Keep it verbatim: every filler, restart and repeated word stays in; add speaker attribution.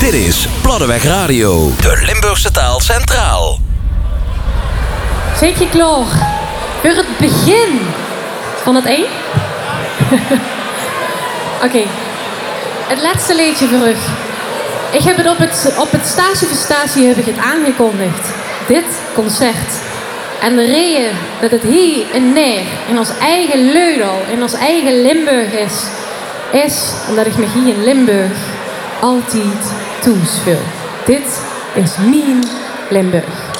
Speaker 1: Dit is Platteweg Radio, de Limburgse taal centraal.
Speaker 2: Zit je klaar voor het begin van het één? Oké, okay. Het laatste liedje voor u. Ik heb het op het, op het Stage voor Statie heb ik het aangekondigd. Dit concert. En de reden dat het hier en neer in ons eigen Leudal, in ons eigen Limburg is, is omdat ik me hier in Limburg altijd thuis voel. Dit is mijn Limburg.